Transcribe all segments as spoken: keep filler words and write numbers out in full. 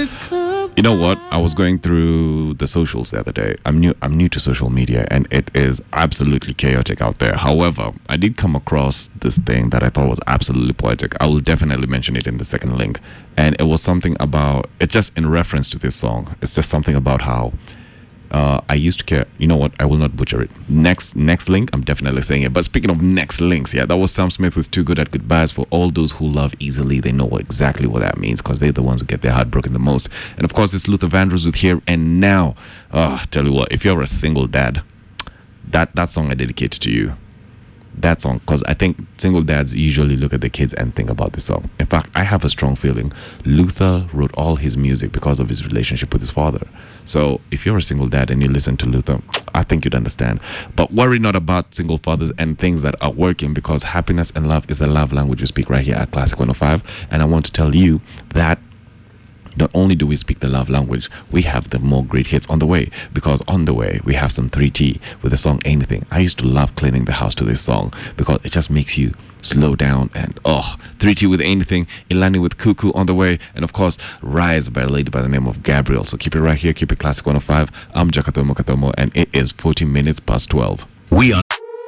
You know what? I was going through the socials the other day. I'm new. I'm new to social media, and it is absolutely chaotic out there. However, I did come across this thing that I thought was absolutely poetic. I will definitely mention it in the second link, and it was something about. It's just in reference to this song. It's just something about how. Uh, I used to care. You know what? I will not butcher it. Next, next link. I'm definitely saying it. But speaking of next links, yeah, that was Sam Smith with Too Good at Goodbyes. For all those who love easily, they know exactly what that means because they're the ones who get their heart broken the most. And of course, it's Luther Vandross with Here and Now. Uh, tell you what, if you're a single dad, that that song I dedicate to you. That song, because I think single dads usually look at the kids and think about this song. In fact, I have a strong feeling Luther wrote all his music because of his relationship with his father. So if you're a single dad and you listen to Luther, I think you'd understand. But worry not about single fathers and things that are working, because happiness and love is the love language we speak right here at Classic one oh five. And I want to tell you that not only do we speak the love language, we have the more great hits on the way, because on the way we have some three T with the song Anything. I used to love cleaning the house to this song because it just makes you slow down. And oh, three T with Anything, Ilani with Cuckoo on the way, and of course Rise by a lady by the name of Gabriel. So keep it right here, keep it Classic one oh five. I'm Jakatomo Katomo, and it is fourteen minutes past twelve. We are.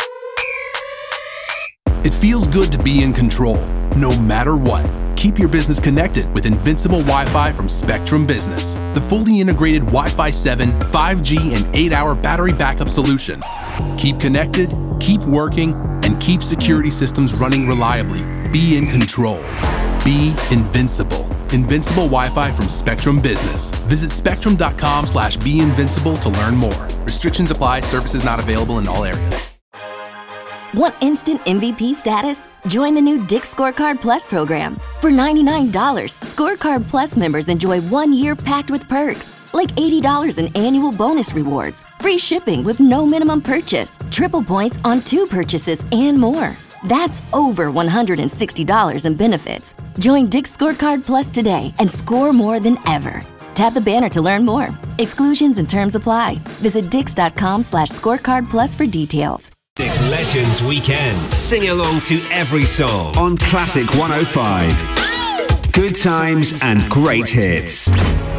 It feels good to be in control, no matter what. Keep your business connected with Invincible Wi-Fi from Spectrum Business, the fully integrated Wi-Fi seven, five G, and eight hour battery backup solution. Keep connected, keep working, and keep security systems running reliably. Be in control. Be invincible. Invincible Wi-Fi from Spectrum Business. Visit spectrum.com slash be invincible to learn more. Restrictions apply. Services not available in all areas. Want instant M V P status? Join the new Dick's Scorecard Plus program. For ninety-nine dollars, Scorecard Plus members enjoy one year packed with perks, like eighty dollars in annual bonus rewards, free shipping with no minimum purchase, triple points on two purchases, and more. That's over one hundred sixty dollars in benefits. Join Dick's Scorecard Plus today and score more than ever. Tap the banner to learn more. Exclusions and terms apply. Visit dix.com slash scorecard plus for details. Legends Weekend. Sing along to every song on Classic one oh five. Good times and great hits.